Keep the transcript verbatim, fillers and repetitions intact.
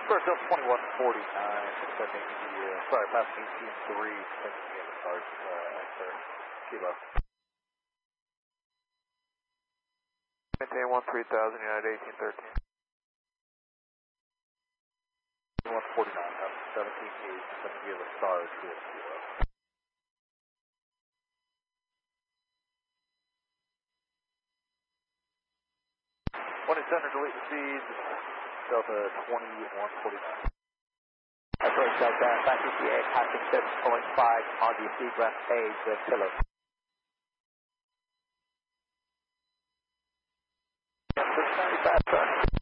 Square Delta twenty-one forty-nine, sending the, uh, sorry, passing eighteen three, sending the other cars, uh, answer, Kilo. Maintain one three thousand, United eighteen thirteen. one forty-nine, seventeen eight, sending the other stars, Kilo. twenty center, delete the feed, Delta twenty-one forty-nine. That's right, Delta, back E T A, passing seven point five on the Seagrass page with Kilo. six ninety-five, sir.